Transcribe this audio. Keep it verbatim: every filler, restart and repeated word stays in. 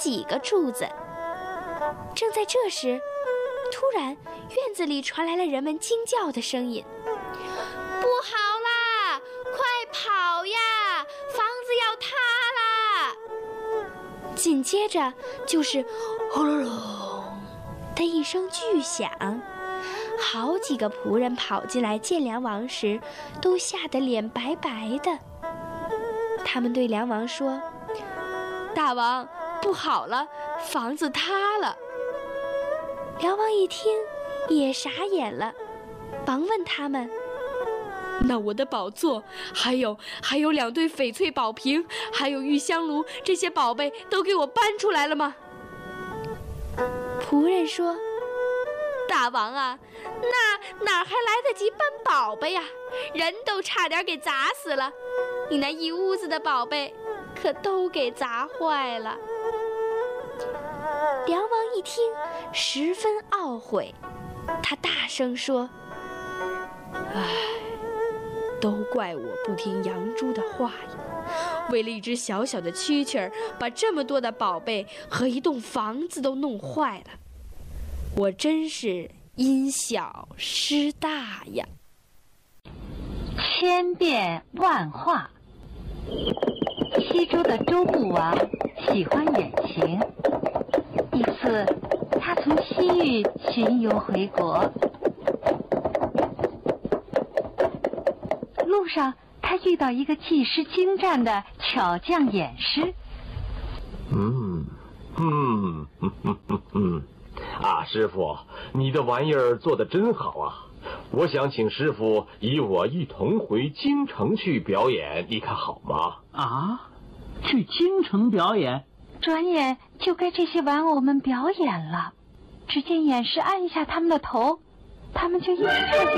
几个柱子。正在这时，突然院子里传来了人们惊叫的声音：不好啦，快跑呀，房子要塌啦！紧接着就是轰隆隆的一声巨响，好几个仆人跑进来见梁王时，都吓得脸白白的。他们对梁王说：大王，不好了，房子塌了。梁王一听也傻眼了，忙问他们：那我的宝座，还有还有两对翡翠宝瓶，还有玉香炉，这些宝贝都给我搬出来了吗？仆人说：大王啊，那哪还来得及搬宝贝呀？人都差点给砸死了，你那一屋子的宝贝可都给砸坏了。梁王一听十分懊悔，他大声说：唉，都怪我不听杨朱的话呀，为了一只小小的蛐蛐儿，把这么多的宝贝和一栋房子都弄坏了，我真是因小失大呀。 千变万化。西周的周穆王喜欢远行，一次他从西域巡游回国，路上他遇到一个技师精湛的巧匠演师。 嗯嗯嗯嗯嗯嗯啊，师傅，你的玩意儿做得真好啊！我想请师傅与我一同回京城去表演，你看好吗？ 啊，去京城表演？ 转眼就该这些玩偶们表演了。只见演师按一下他们的头，他们就一下